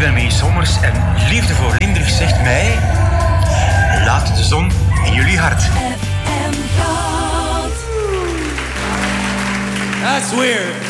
René Sommers en Liefde voor Limburg zegt mij: laat de zon in jullie hart. That's weird.